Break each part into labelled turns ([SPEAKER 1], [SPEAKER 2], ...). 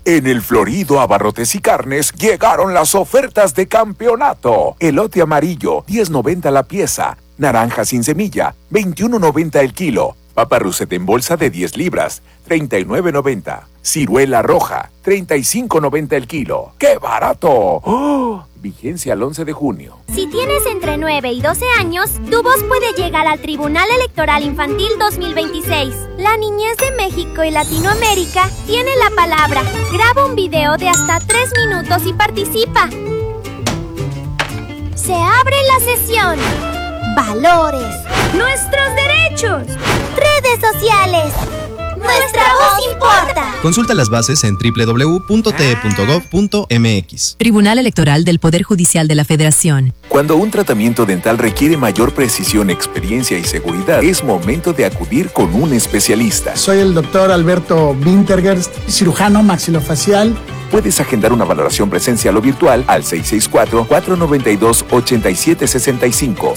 [SPEAKER 1] En el Florido Abarrotes y Carnes llegaron las ofertas de campeonato. Elote amarillo, 10.90 la pieza. Naranja sin semilla, 21.90 el kilo. Papa Russet en bolsa de 10 libras, 39.90. Ciruela roja, 35.90 el kilo. ¡Qué barato! ¡Oh! Vigencia al 11 de junio.
[SPEAKER 2] Si tienes entre 9 y 12 años, tu voz puede llegar al Tribunal Electoral Infantil 2026. La niñez de México y Latinoamérica tiene la palabra. Graba un video de hasta 3 minutos y participa. Se abre la sesión. Valores. Nuestros derechos. Redes sociales. Nuestra voz importa.
[SPEAKER 3] Consulta las bases en www.te.gov.mx.
[SPEAKER 4] Tribunal Electoral del Poder Judicial de la Federación.
[SPEAKER 1] Cuando un tratamiento dental requiere mayor precisión, experiencia y seguridad, es momento de acudir con un especialista.
[SPEAKER 5] Soy el doctor Alberto Wintergerst, cirujano maxilofacial.
[SPEAKER 1] Puedes agendar una valoración presencial o virtual al 664-492-8765.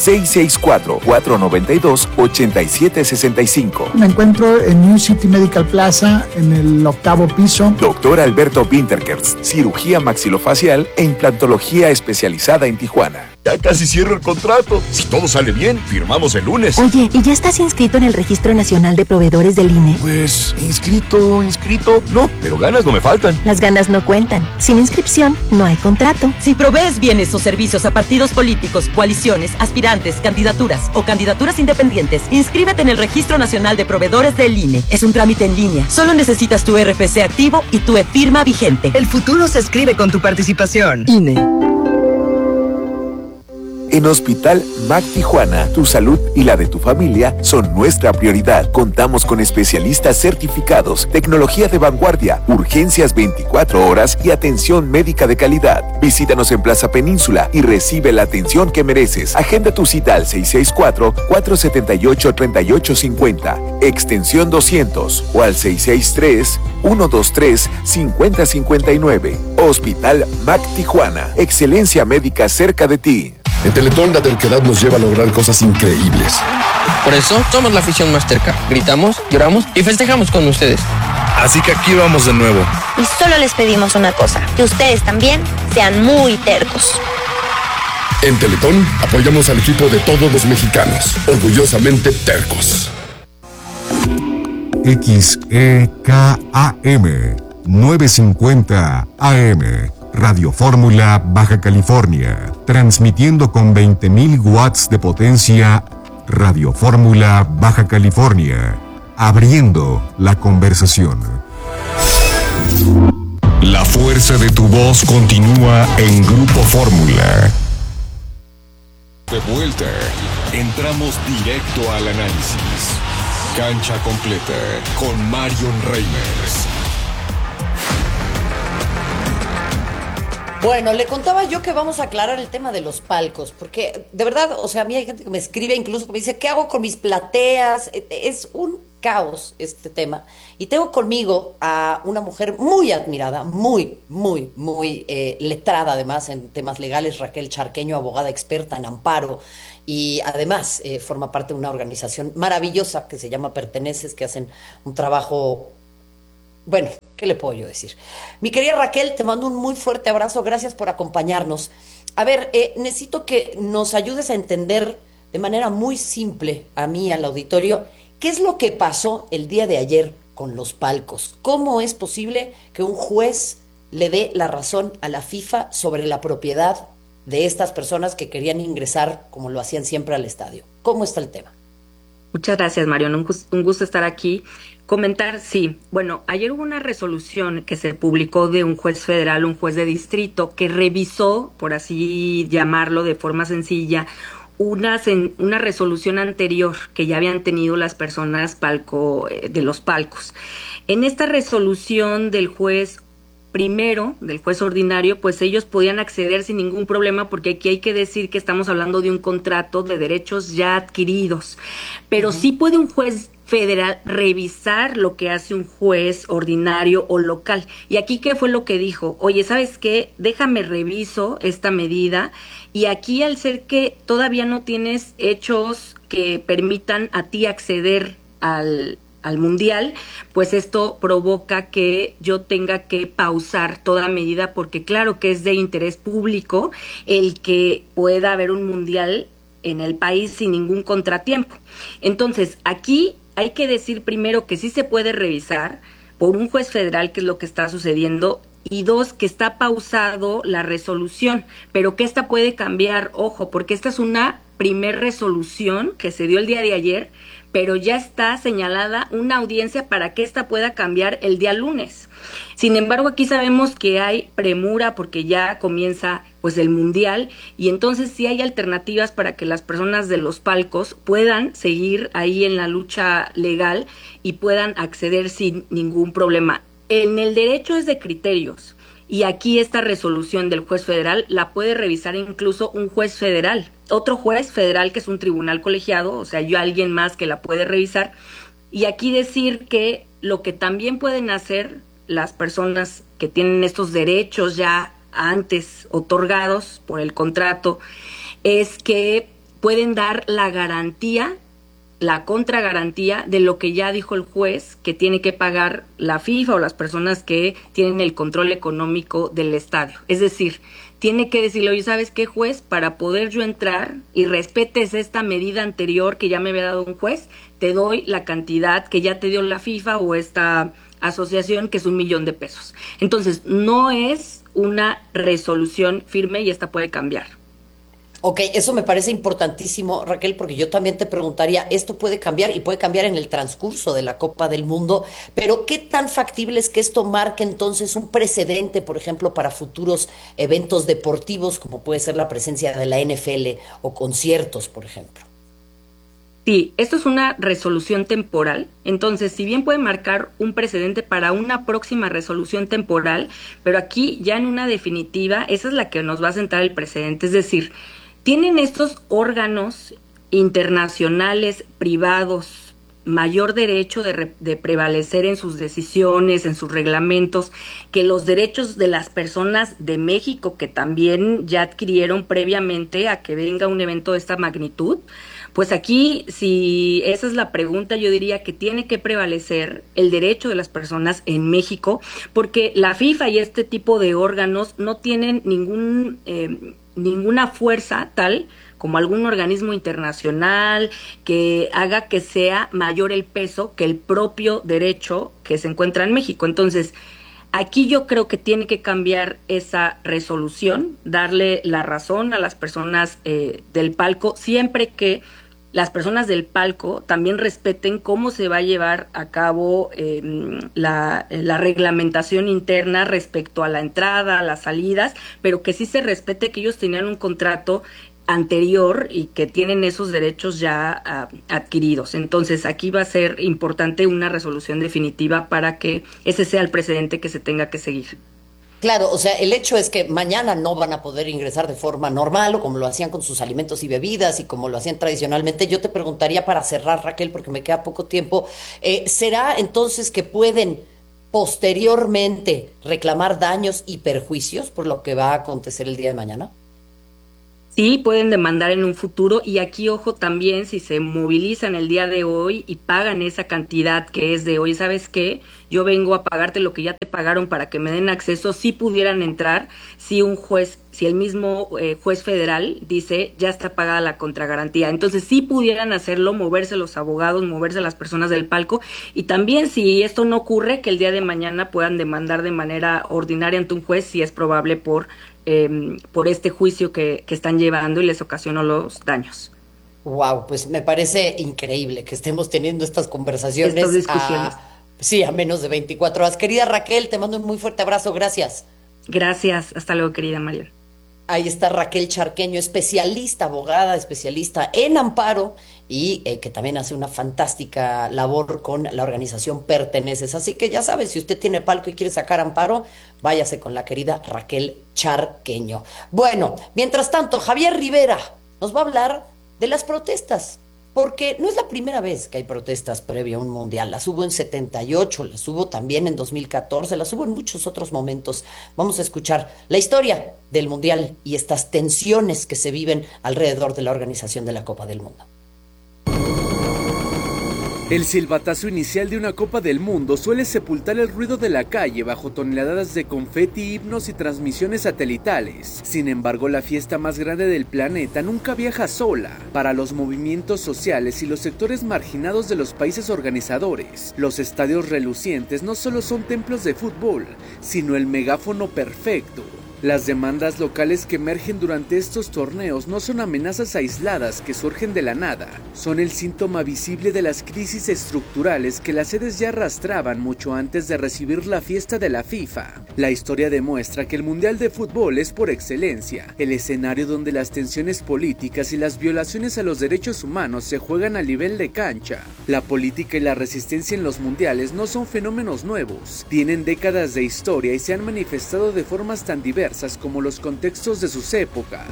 [SPEAKER 1] 664-492-8765.
[SPEAKER 5] Me encuentro en New City Medical Plaza, en el 8º piso.
[SPEAKER 1] Doctor Alberto Wintergerst, cirugía maxilofacial e implantología especializada en Tijuana.
[SPEAKER 6] Ya casi cierro el contrato. Si todo sale bien, firmamos el lunes.
[SPEAKER 7] Oye, ¿y ya estás inscrito en el Registro Nacional de Proveedores del INE?
[SPEAKER 6] Pues, inscrito, no, pero ganas no me faltan.
[SPEAKER 7] Las ganas no cuentan. Sin inscripción, no hay contrato.
[SPEAKER 8] Si provees bienes o servicios a partidos políticos, coaliciones, aspirantes, candidaturas o candidaturas independientes, inscríbete en el Registro Nacional de Proveedores del INE. Es un trámite en línea. Solo necesitas tu RFC activo y tu e-firma vigente.
[SPEAKER 9] El futuro se escribe con tu participación.
[SPEAKER 8] INE.
[SPEAKER 1] En Hospital MAC Tijuana, tu salud y la de tu familia son nuestra prioridad. Contamos con especialistas certificados, tecnología de vanguardia, urgencias 24 horas y atención médica de calidad. Visítanos en Plaza Península y recibe la atención que mereces. Agenda tu cita al 664-478-3850, extensión 200 o al 663-123-5059. Hospital MAC Tijuana, excelencia médica cerca de ti.
[SPEAKER 10] En Teletón la terquedad nos lleva a lograr cosas increíbles.
[SPEAKER 11] Por eso somos la afición más terca. Gritamos, lloramos y festejamos con ustedes.
[SPEAKER 12] Así que aquí vamos de nuevo.
[SPEAKER 13] Y solo les pedimos una cosa, que ustedes también sean muy tercos.
[SPEAKER 10] En Teletón apoyamos al equipo de todos los mexicanos, orgullosamente tercos.
[SPEAKER 14] XEKAM 950 AM Radio Fórmula, Baja California, transmitiendo con 20.000 watts de potencia. Radio Fórmula, Baja California, abriendo la conversación.
[SPEAKER 15] La fuerza de tu voz continúa en Grupo Fórmula.
[SPEAKER 16] De vuelta, entramos directo al análisis. Cancha completa con Marion Reimers.
[SPEAKER 17] Bueno, le contaba yo que vamos a aclarar el tema de los palcos, porque de verdad, o sea, a mí hay gente que me escribe incluso que me dice, ¿qué hago con mis plateas? Es un caos este tema. Y tengo conmigo a una mujer muy admirada, muy letrada además en temas legales, Raquel Charqueño, abogada experta en amparo, y además forma parte de una organización maravillosa que se llama Perteneces, que hacen un trabajo... Bueno, ¿qué le puedo yo decir? Mi querida Raquel, te mando un muy fuerte abrazo, gracias por acompañarnos. A ver, necesito que nos ayudes a entender de manera muy simple, a mí, al auditorio, qué es lo que pasó el día de ayer con los palcos. ¿Cómo es posible que un juez le dé la razón a la FIFA sobre la propiedad de estas personas que querían ingresar, como lo hacían siempre, al estadio? ¿Cómo está el tema?
[SPEAKER 18] Muchas gracias, Marion. Un gusto estar aquí. Comentar, sí. Bueno, ayer hubo una resolución que se publicó de un juez federal, un juez de distrito, que revisó, por así llamarlo de forma sencilla, una resolución anterior que ya habían tenido las personas de los palcos. En esta resolución del juez primero, del juez ordinario, pues ellos podían acceder sin ningún problema, porque aquí hay que decir que estamos hablando de un contrato de derechos ya adquiridos, pero sí puede un juez federal revisar lo que hace un juez ordinario o local. Y aquí, ¿qué fue lo que dijo? Oye, ¿sabes qué? Déjame reviso esta medida, y aquí, al ser que todavía no tienes hechos que permitan a ti acceder al Mundial, pues esto provoca que yo tenga que pausar toda medida, porque claro que es de interés público el que pueda haber un Mundial en el país sin ningún contratiempo. Entonces, aquí hay que decir primero que sí se puede revisar por un juez federal qué es lo que está sucediendo, y dos, que está pausado la resolución, pero que esta puede cambiar, ojo, porque esta es una primer resolución que se dio el día de ayer, pero ya está señalada una audiencia para que esta pueda cambiar el día lunes. Sin embargo, aquí sabemos que hay premura porque ya comienza pues el Mundial, y entonces sí hay alternativas para que las personas de los palcos puedan seguir ahí en la lucha legal y puedan acceder sin ningún problema. En el derecho es de criterios, y aquí esta resolución del juez federal la puede revisar incluso un juez federal, otro juez federal que es un tribunal colegiado, o sea, alguien más que la puede revisar. Y aquí decir que lo que también pueden hacer las personas que tienen estos derechos ya antes otorgados por el contrato es que pueden dar la garantía, la contragarantía de lo que ya dijo el juez que tiene que pagar la FIFA o las personas que tienen el control económico del estadio. Es decir, tiene que decirle, oye, ¿sabes qué, juez? Para poder yo entrar y respetes esta medida anterior que ya me había dado un juez, te doy la cantidad que ya te dio la FIFA o esta asociación, que es $1,000,000. Entonces, no es una resolución firme y esta puede cambiar.
[SPEAKER 17] Ok, eso me parece importantísimo, Raquel, porque yo también te preguntaría, esto puede cambiar y puede cambiar en el transcurso de la Copa del Mundo, pero ¿qué tan factible es que esto marque entonces un precedente, por ejemplo, para futuros eventos deportivos, como puede ser la presencia de la NFL o conciertos, por ejemplo?
[SPEAKER 18] Sí, esto es una resolución temporal, entonces si bien puede marcar un precedente para una próxima resolución temporal, pero aquí ya en una definitiva, esa es la que nos va a sentar el precedente, es decir, tienen estos órganos internacionales privados mayor derecho de prevalecer en sus decisiones, en sus reglamentos, que los derechos de las personas de México, que también ya adquirieron previamente a que venga un evento de esta magnitud. Pues aquí, si esa es la pregunta, yo diría que tiene que prevalecer el derecho de las personas en México, porque la FIFA y este tipo de órganos no tienen ninguna fuerza tal como algún organismo internacional que haga que sea mayor el peso que el propio derecho que se encuentra en México. Entonces, aquí yo creo que tiene que cambiar esa resolución, darle la razón a las personas del palco, siempre que las personas del palco también respeten cómo se va a llevar a cabo la reglamentación interna respecto a la entrada, a las salidas, pero que sí se respete que ellos tenían un contrato anterior y que tienen esos derechos ya adquiridos. Entonces, aquí va a ser importante una resolución definitiva para que ese sea el precedente que se tenga que seguir.
[SPEAKER 17] Claro, o sea, el hecho es que mañana no van a poder ingresar de forma normal o como lo hacían con sus alimentos y bebidas y como lo hacían tradicionalmente. Yo te preguntaría para cerrar, Raquel, porque me queda poco tiempo, ¿será entonces que pueden posteriormente reclamar daños y perjuicios por lo que va a acontecer el día de mañana?
[SPEAKER 18] Sí, pueden demandar en un futuro, y aquí, ojo, también si se movilizan el día de hoy y pagan esa cantidad que es de hoy, ¿sabes qué? Yo vengo a pagarte lo que ya te pagaron para que me den acceso, si pudieran entrar, si un juez, si el mismo juez federal dice, ya está pagada la contragarantía. Entonces, sí pudieran hacerlo, moverse los abogados, moverse las personas del palco, y también si esto no ocurre, que el día de mañana puedan demandar de manera ordinaria ante un juez, si es probable por este juicio que están llevando y les ocasionó los daños.
[SPEAKER 17] Wow, pues me parece increíble que estemos teniendo estas conversaciones.
[SPEAKER 18] Estas discusiones.
[SPEAKER 17] A menos de 24 horas. Querida Raquel, te mando un muy fuerte abrazo, gracias.
[SPEAKER 18] Gracias, hasta luego, querida Mariel.
[SPEAKER 17] Ahí está Raquel Charqueño, especialista, abogada, especialista en amparo y que también hace una fantástica labor con la organización Perteneces. Así que ya sabes, si usted tiene palco y quiere sacar amparo, váyase con la querida Raquel Charqueño. Bueno, mientras tanto, Javier Rivera nos va a hablar de las protestas, porque no es la primera vez que hay protestas previo a un mundial. Las hubo en 78, las hubo también en 2014, las hubo en muchos otros momentos. Vamos a escuchar la historia del mundial y estas tensiones que se viven alrededor de la organización de la Copa del Mundo.
[SPEAKER 3] El silbatazo inicial de una Copa del Mundo suele sepultar el ruido de la calle bajo toneladas de confeti, himnos y transmisiones satelitales. Sin embargo, la fiesta más grande del planeta nunca viaja sola. Para los movimientos sociales y los sectores marginados de los países organizadores, los estadios relucientes no solo son templos de fútbol, sino el megáfono perfecto. Las demandas locales que emergen durante estos torneos no son amenazas aisladas que surgen de la nada, son el síntoma visible de las crisis estructurales que las sedes ya arrastraban mucho antes de recibir la fiesta de la FIFA. La historia demuestra que el Mundial de Fútbol es por excelencia el escenario donde las tensiones políticas y las violaciones a los derechos humanos se juegan a nivel de cancha. La política y la resistencia en los mundiales no son fenómenos nuevos, tienen décadas de historia y se han manifestado de formas tan diversas como los contextos de sus épocas.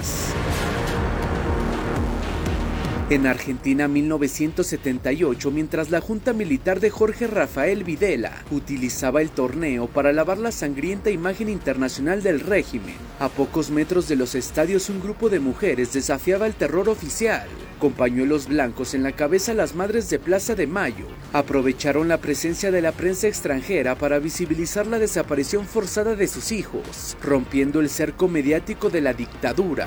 [SPEAKER 3] En Argentina, 1978, mientras la junta militar de Jorge Rafael Videla utilizaba el torneo para lavar la sangrienta imagen internacional del régimen, a pocos metros de los estadios un grupo de mujeres desafiaba el terror oficial. Con pañuelos blancos en la cabeza, las madres de Plaza de Mayo aprovecharon la presencia de la prensa extranjera para visibilizar la desaparición forzada de sus hijos, rompiendo el cerco mediático de la dictadura.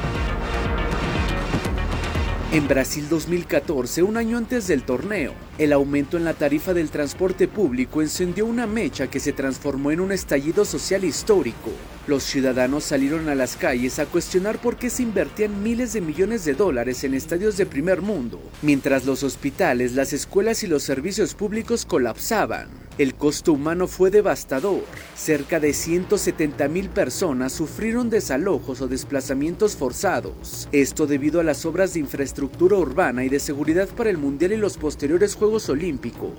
[SPEAKER 3] En Brasil 2014, un año antes del torneo, el aumento en la tarifa del transporte público encendió una mecha que se transformó en un estallido social histórico. Los ciudadanos salieron a las calles a cuestionar por qué se invertían miles de millones de dólares en estadios de primer mundo, mientras los hospitales, las escuelas y los servicios públicos colapsaban. El costo humano fue devastador. Cerca de 170,000 personas sufrieron desalojos o desplazamientos forzados. Esto debido a las obras de infraestructura urbana y de seguridad para el Mundial y los posteriores Juegos Olímpicos.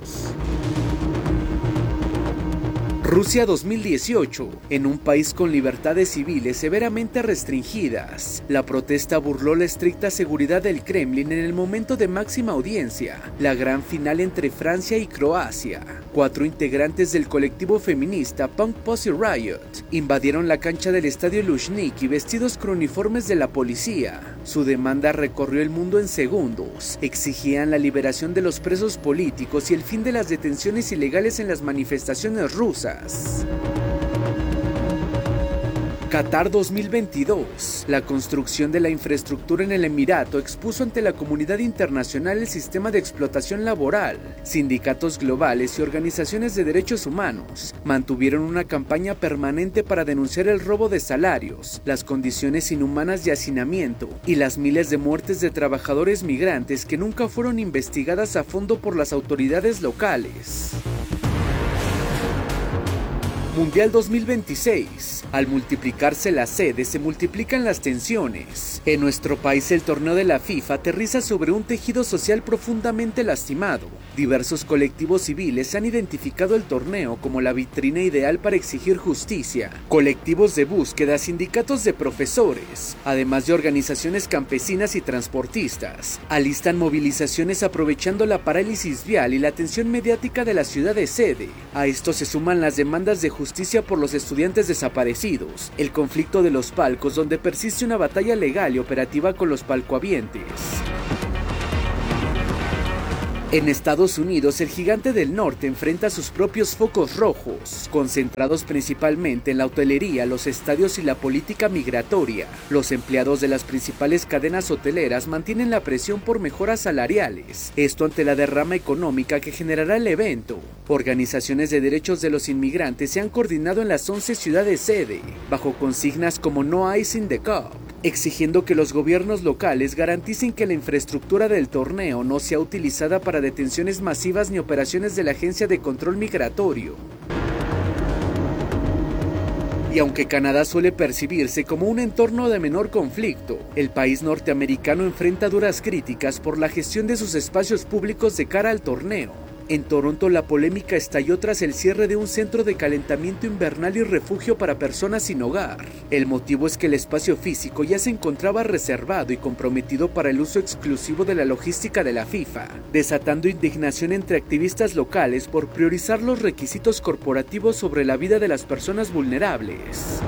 [SPEAKER 3] Rusia 2018, en un país con libertades civiles severamente restringidas, la protesta burló la estricta seguridad del Kremlin en el momento de máxima audiencia, la gran final entre Francia y Croacia. 4 integrantes del colectivo feminista Punk Pussy Riot invadieron la cancha del estadio Luzhniki vestidos con uniformes de la policía. Su demanda recorrió el mundo en segundos. Exigían la liberación de los presos políticos y el fin de las detenciones ilegales en las manifestaciones rusas. Qatar 2022. La construcción de la infraestructura en el Emirato expuso ante la comunidad internacional el sistema de explotación laboral. Sindicatos globales y organizaciones de derechos humanos mantuvieron una campaña permanente para denunciar el robo de salarios, las condiciones inhumanas de hacinamiento y las miles de muertes de trabajadores migrantes que nunca fueron investigadas a fondo por las autoridades locales. Mundial 2026. Al multiplicarse las sedes, se multiplican las tensiones. En nuestro país, el torneo de la FIFA aterriza sobre un tejido social profundamente lastimado. Diversos colectivos civiles han identificado el torneo como la vitrina ideal para exigir justicia. Colectivos de búsqueda, sindicatos de profesores, además de organizaciones campesinas y transportistas, alistan movilizaciones aprovechando la parálisis vial y la tensión mediática de la ciudad de sede. A esto se suman las demandas de justicia por los estudiantes desaparecidos, el conflicto de los palcos donde persiste una batalla legal y operativa con los palcohabientes. En Estados Unidos, el gigante del norte enfrenta sus propios focos rojos, concentrados principalmente en la hotelería, los estadios y la política migratoria. Los empleados de las principales cadenas hoteleras mantienen la presión por mejoras salariales, esto ante la derrama económica que generará el evento. Organizaciones de derechos de los inmigrantes se han coordinado en las 11 ciudades sede, bajo consignas como No Ice in the Cup, exigiendo que los gobiernos locales garanticen que la infraestructura del torneo no sea utilizada para detenciones masivas ni operaciones de la Agencia de Control Migratorio. Y aunque Canadá suele percibirse como un entorno de menor conflicto, el país norteamericano enfrenta duras críticas por la gestión de sus espacios públicos de cara al torneo. En Toronto, la polémica estalló tras el cierre de un centro de calentamiento invernal y refugio para personas sin hogar. El motivo es que el espacio físico ya se encontraba reservado y comprometido para el uso exclusivo de la logística de la FIFA, desatando indignación entre activistas locales por priorizar los requisitos corporativos sobre la vida de las personas vulnerables.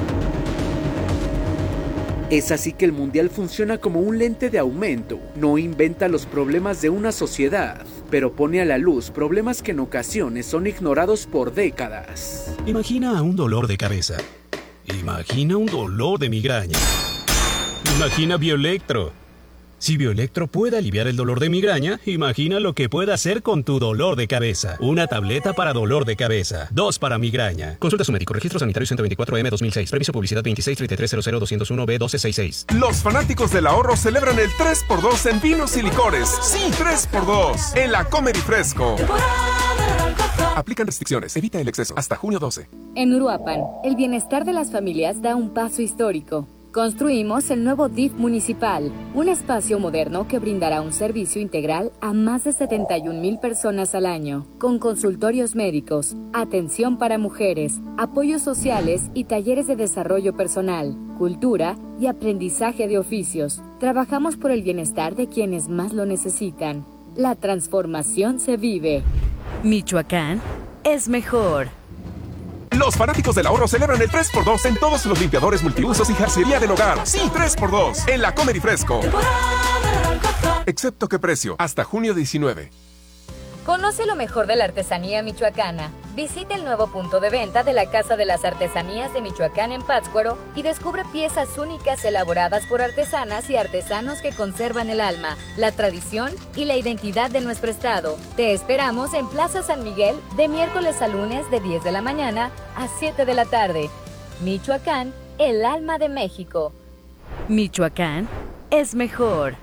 [SPEAKER 3] Es así que el Mundial funciona como un lente de aumento, no inventa los problemas de una sociedad, pero pone a la luz problemas que en ocasiones son ignorados por décadas.
[SPEAKER 19] Imagina un dolor de cabeza. Imagina un dolor de migraña. Imagina Bioelectro. Si Bioelectro puede aliviar el dolor de migraña, imagina lo que puede hacer con tu dolor de cabeza. Una tableta para dolor de cabeza, 2 para migraña. Consulta a su médico. Registro sanitario 124M 2006. Previso publicidad 2633000201B1266.
[SPEAKER 20] Los fanáticos del ahorro celebran el 3x2 en vinos y licores. Sí, 3x2 en la Comer y Fresco. Aplican restricciones. Evita el exceso. Hasta junio 12.
[SPEAKER 21] En Uruapan, el bienestar de las familias da un paso histórico. Construimos el nuevo DIF municipal, un espacio moderno que brindará un servicio integral a más de 71,000 personas al año, con consultorios médicos, atención para mujeres, apoyos sociales y talleres de desarrollo personal, cultura y aprendizaje de oficios. Trabajamos por el bienestar de quienes más lo necesitan. La transformación se vive.
[SPEAKER 4] Michoacán es mejor.
[SPEAKER 20] Los fanáticos del ahorro celebran el 3x2 en todos los limpiadores multiusos y jarcería del hogar. Sí, 3x2 en la Comer y Fresco. Excepto qué precio, hasta junio 19.
[SPEAKER 21] Conoce lo mejor de la artesanía michoacana. Visita el nuevo punto de venta de la Casa de las Artesanías de Michoacán en Pátzcuaro y descubre piezas únicas elaboradas por artesanas y artesanos que conservan el alma, la tradición y la identidad de nuestro estado. Te esperamos en Plaza San Miguel de miércoles a lunes de 10 de la mañana a 7 de la tarde. Michoacán, el alma de México.
[SPEAKER 4] Michoacán es mejor.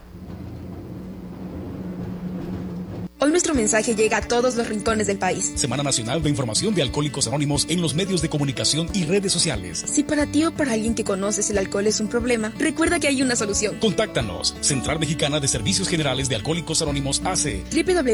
[SPEAKER 22] Hoy nuestro mensaje llega a todos los rincones del país.
[SPEAKER 23] Semana Nacional de Información de Alcohólicos Anónimos en los medios de comunicación y redes sociales.
[SPEAKER 22] Si para ti o para alguien que conoces el alcohol es un problema, recuerda que hay una solución.
[SPEAKER 23] Contáctanos. Central Mexicana de Servicios Generales de Alcohólicos Anónimos AC.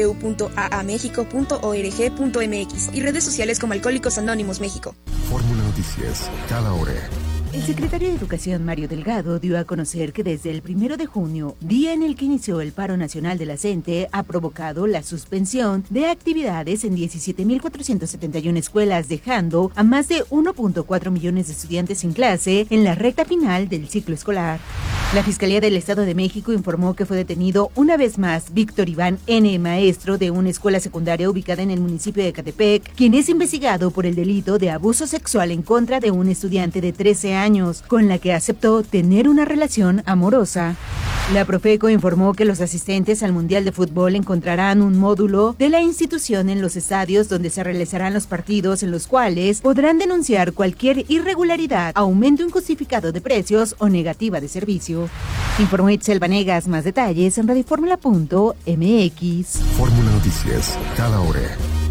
[SPEAKER 22] www.aamexico.org.mx y redes sociales como Alcohólicos Anónimos México.
[SPEAKER 14] Fórmula Noticias, cada hora.
[SPEAKER 24] El secretario de Educación, Mario Delgado, dio a conocer que desde el 1 de junio, día en el que inició el paro nacional de la CENTE, ha provocado la suspensión de actividades en 17,471 escuelas, dejando a más de 1.4 millones de estudiantes sin clase en la recta final del ciclo escolar. La Fiscalía del Estado de México informó que fue detenido una vez más Víctor Iván N., maestro de una escuela secundaria ubicada en el municipio de Ecatepec, quien es investigado por el delito de abuso sexual en contra de un estudiante de 13 años, con la que aceptó tener una relación amorosa. La Profeco informó que los asistentes al Mundial de Fútbol encontrarán un módulo de la institución en los estadios donde se realizarán los partidos, en los cuales podrán denunciar cualquier irregularidad, aumento injustificado de precios o negativa de servicio. Informó Itzel Vanegas. Más detalles en radioformula.mx.
[SPEAKER 14] Fórmula Noticias, cada hora.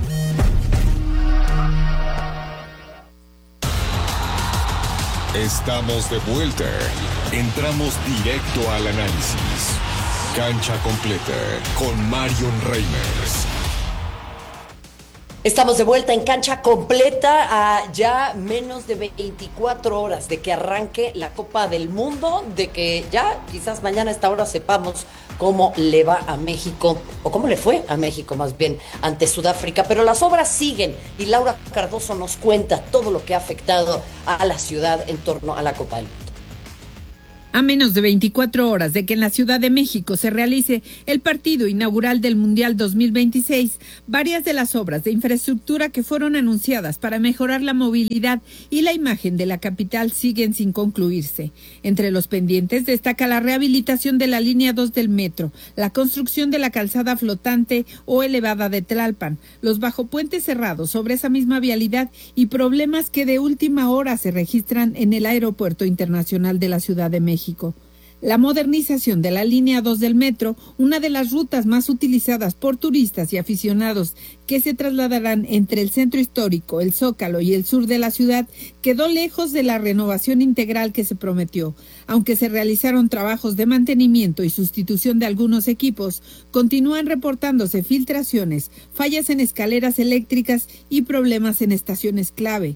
[SPEAKER 16] Estamos de vuelta. Entramos directo al análisis. Cancha completa con Marion Reimers.
[SPEAKER 17] Estamos de vuelta en Cancha Completa a ya menos de 24 horas de que arranque la Copa del Mundo, de que ya quizás mañana a esta hora sepamos cómo le va a México, o cómo le fue a México más bien, ante Sudáfrica. Pero las obras siguen y Laura Cardoso nos cuenta todo lo que ha afectado a la ciudad en torno a la Copa del Mundo.
[SPEAKER 25] A menos de 24 horas de que en la Ciudad de México se realice el partido inaugural del Mundial 2026, varias de las obras de infraestructura que fueron anunciadas para mejorar la movilidad y la imagen de la capital siguen sin concluirse. Entre los pendientes destaca la rehabilitación de la línea 2 del metro, la construcción de la calzada flotante o elevada de Tlalpan, los bajopuentes cerrados sobre esa misma vialidad y problemas que de última hora se registran en el Aeropuerto Internacional de la Ciudad de México. La modernización de la línea 2 del metro, una de las rutas más utilizadas por turistas y aficionados que se trasladarán entre el centro histórico, el Zócalo y el sur de la ciudad, quedó lejos de la renovación integral que se prometió. Aunque se realizaron trabajos de mantenimiento y sustitución de algunos equipos, continúan reportándose filtraciones, fallas en escaleras eléctricas y problemas en estaciones clave.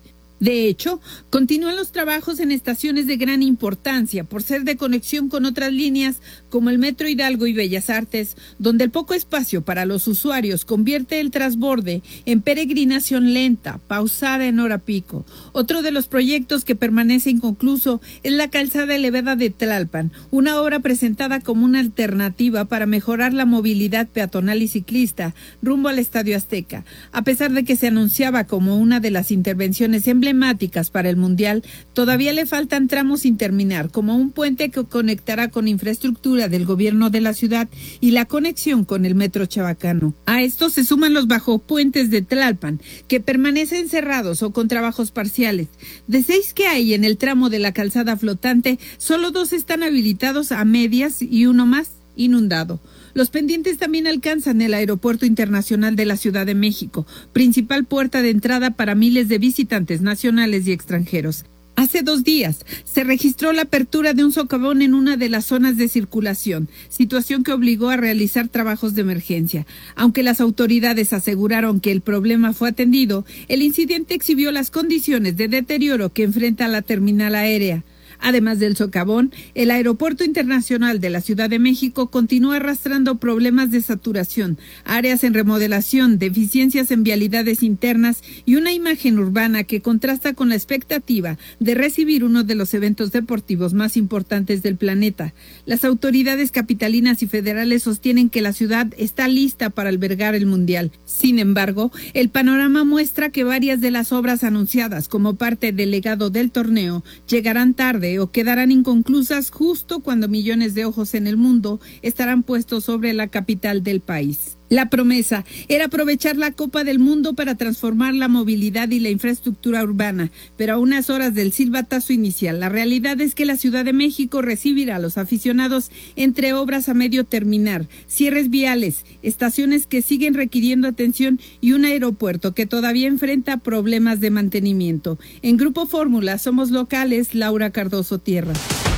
[SPEAKER 25] De hecho, continúan los trabajos en estaciones de gran importancia por ser de conexión con otras líneas como el Metro Hidalgo y Bellas Artes, donde el poco espacio para los usuarios convierte el transborde en peregrinación lenta, pausada en hora pico. Otro de los proyectos que permanece inconcluso es la calzada elevada de Tlalpan, una obra presentada como una alternativa para mejorar la movilidad peatonal y ciclista rumbo al Estadio Azteca. A pesar de que se anunciaba como una de las intervenciones emblemáticas para el Mundial, todavía le faltan tramos sin terminar, como un puente que conectará con infraestructura del gobierno de la ciudad y la conexión con el Metro Chabacano. A esto se suman los bajopuentes de Tlalpan, que permanecen cerrados o con trabajos parciales. De 6 que hay en el tramo de la calzada flotante, solo 2 están habilitados a medias y uno más inundado. Los pendientes también alcanzan el Aeropuerto Internacional de la Ciudad de México, principal puerta de entrada para miles de visitantes nacionales y extranjeros. Hace 2 días se registró la apertura de un socavón en una de las zonas de circulación, situación que obligó a realizar trabajos de emergencia. Aunque las autoridades aseguraron que el problema fue atendido, el incidente exhibió las condiciones de deterioro que enfrenta la terminal aérea. Además del socavón, el Aeropuerto Internacional de la Ciudad de México continúa arrastrando problemas de saturación, áreas en remodelación, deficiencias en vialidades internas y una imagen urbana que contrasta con la expectativa de recibir uno de los eventos deportivos más importantes del planeta. Las autoridades capitalinas y federales sostienen que la ciudad está lista para albergar el Mundial. Sin embargo, el panorama muestra que varias de las obras anunciadas como parte del legado del torneo llegarán tarde o quedarán inconclusas justo cuando millones de ojos en el mundo estarán puestos sobre la capital del país. La promesa era aprovechar la Copa del Mundo para transformar la movilidad y la infraestructura urbana, pero a unas horas del silbatazo inicial, la realidad es que la Ciudad de México recibirá a los aficionados entre obras a medio terminar, cierres viales, estaciones que siguen requiriendo atención y un aeropuerto que todavía enfrenta problemas de mantenimiento. En Grupo Fórmula somos locales, Laura Cardoso Tierra.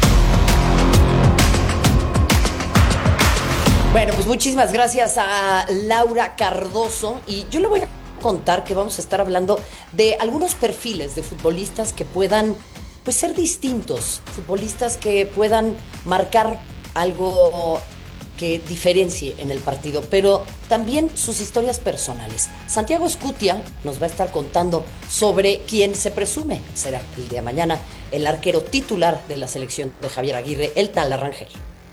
[SPEAKER 17] Bueno, pues muchísimas gracias a Laura Cardoso y yo le voy a contar que vamos a estar hablando de algunos perfiles de futbolistas que puedan pues ser distintos, futbolistas que puedan marcar algo que diferencie en el partido, pero también sus historias personales. Santiago Escutia nos va a estar contando sobre quién se presume será el día de mañana el arquero titular de la selección de Javier Aguirre, el Tala Rangel.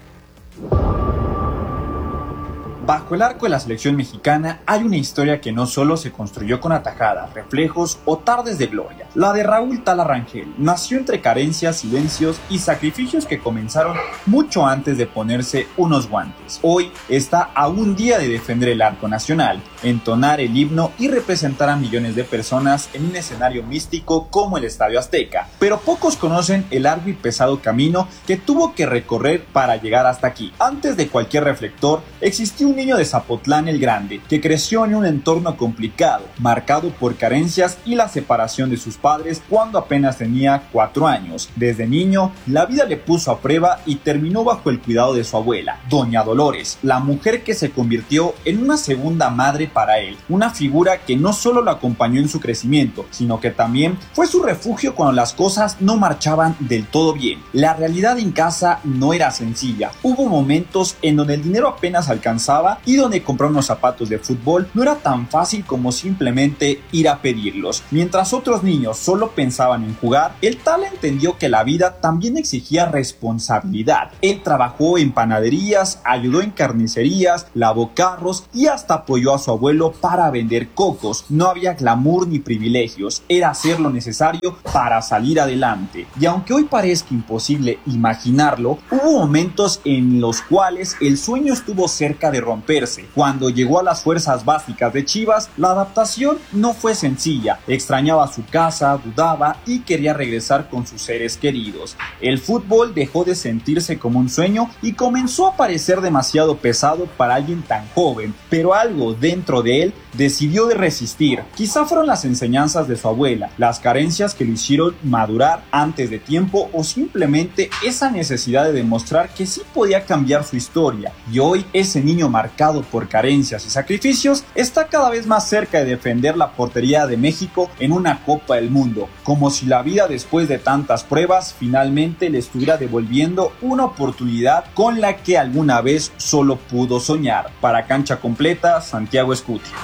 [SPEAKER 2] Bajo el arco de la selección mexicana hay una historia que no solo se construyó con atajadas, reflejos o tardes de gloria. La de Raúl Tala Rangel nació entre carencias, silencios y sacrificios que comenzaron mucho antes de ponerse unos guantes. Hoy está a un día de defender el arco nacional, entonar el himno y representar a millones de personas en un escenario místico como el Estadio Azteca. Pero pocos conocen el largo y pesado camino que tuvo que recorrer para llegar hasta aquí. Antes de cualquier reflector existió un niño de Zapotlán el Grande que creció en un entorno complicado, marcado por carencias y la separación de sus padres cuando apenas tenía 4 años. Desde niño, la vida le puso a prueba y terminó bajo el cuidado de su abuela, Doña Dolores, la mujer que se convirtió en una segunda madre para él, una figura que no solo lo acompañó en su crecimiento, sino que también fue su refugio cuando las cosas no marchaban del todo bien. La realidad en casa no era sencilla, hubo momentos en donde el dinero apenas alcanzaba y donde comprar unos zapatos de fútbol no era tan fácil como simplemente ir a pedirlos. Mientras otros niños solo pensaban en jugar, el Tala entendió que la vida también exigía responsabilidad. Él trabajó en panaderías, ayudó en carnicerías, lavó carros y hasta apoyó a su abuelo para vender cocos. No había glamour ni privilegios, era hacer lo necesario para salir adelante. Y aunque hoy parezca imposible imaginarlo, hubo momentos en los cuales el sueño estuvo cerca de romperse. Cuando llegó a las fuerzas básicas de Chivas, la adaptación no fue sencilla. Extrañaba su casa, dudaba y quería regresar con sus seres queridos. El fútbol dejó de sentirse como un sueño y comenzó a parecer demasiado pesado para alguien tan joven, pero algo dentro de él decidió de resistir. Quizá fueron las enseñanzas de su abuela, las carencias que lo hicieron madurar antes de tiempo o simplemente esa necesidad de demostrar que sí podía cambiar su historia. Y hoy ese niño marcado por carencias y sacrificios está cada vez más cerca de defender la portería de México en una Copa del mundo, como si la vida después de tantas pruebas finalmente le estuviera devolviendo una oportunidad con la que alguna vez solo pudo soñar. Para Cancha Completa, Santiago Escutia.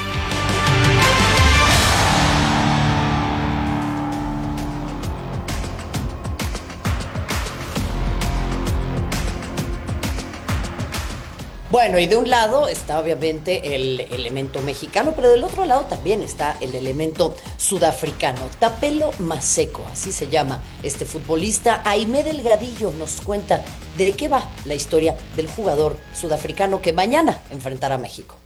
[SPEAKER 17] Bueno, y de un lado está obviamente el elemento mexicano, pero del otro lado también está el elemento sudafricano. Tapelo Maseko, así se llama este futbolista. Aimé Delgadillo nos cuenta de qué va la historia del jugador sudafricano que mañana enfrentará a México.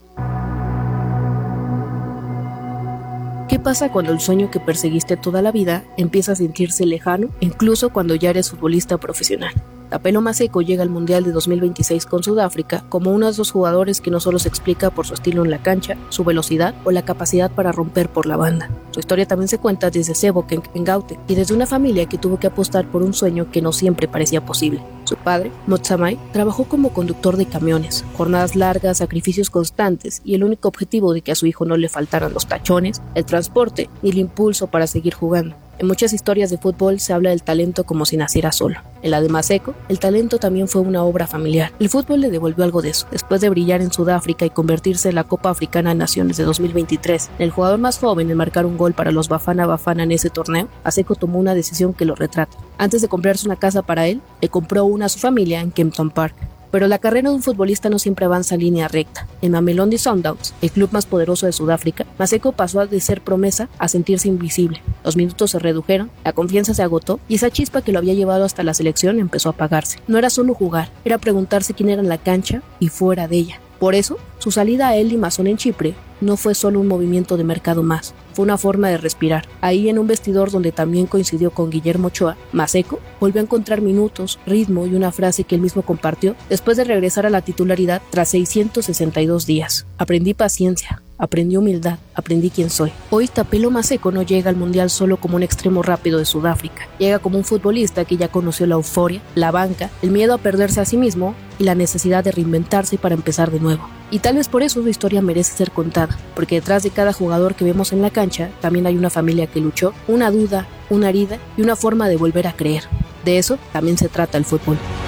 [SPEAKER 5] ¿Qué pasa cuando el sueño que perseguiste toda la vida empieza a sentirse lejano, incluso cuando ya eres futbolista profesional? Tapelo Maseko llega al Mundial de 2026 con Sudáfrica como uno de esos jugadores que no solo se explica por su estilo en la cancha, su velocidad o la capacidad para romper por la banda. Su historia también se cuenta desde Sebok en Gauteng y desde una familia que tuvo que apostar por un sueño que no siempre parecía posible. Su padre, Motsamai, trabajó como conductor de camiones, jornadas largas, sacrificios constantes y el único objetivo de que a su hijo no le faltaran los tachones, el transporte y el impulso para seguir jugando. En muchas historias de fútbol se habla del talento como si naciera solo. En la de Maseko, el talento también fue una obra familiar. El fútbol le devolvió algo de eso. Después de brillar en Sudáfrica y convertirse en la Copa Africana de Naciones de 2023, el jugador más joven en marcar un gol para los Bafana Bafana en ese torneo, Maseko tomó una decisión que lo retrata. Antes de comprarse una casa para él, le compró una a su familia en Kempton Park. Pero la carrera de un futbolista no siempre avanza en línea recta. En Mamelodi Sundowns, el club más poderoso de Sudáfrica, Maseko pasó de ser promesa a sentirse invisible. Los minutos se redujeron, la confianza se agotó y esa chispa que lo había llevado hasta la selección empezó a apagarse. No era solo jugar, era preguntarse quién era en la cancha y fuera de ella. Por eso, su salida a El Limassol en Chipre no fue solo un movimiento de mercado más, fue una forma de respirar. Ahí, en un vestidor donde también coincidió con Guillermo Ochoa, Maseko volvió a encontrar minutos, ritmo y una frase que él mismo compartió después de regresar a la titularidad tras 662 días. Aprendí paciencia, aprendí humildad, aprendí quién soy. Hoy Tapelo Maseko no llega al Mundial solo como un extremo rápido de Sudáfrica, llega como un futbolista que ya conoció la euforia, la banca, el miedo a perderse a sí mismo y la necesidad de reinventarse para empezar de nuevo. Y tal vez por eso su historia merece ser contada, porque detrás de cada jugador que vemos en la cancha también hay una familia que luchó, una duda, una herida y una forma de volver a creer. De eso también se trata el fútbol.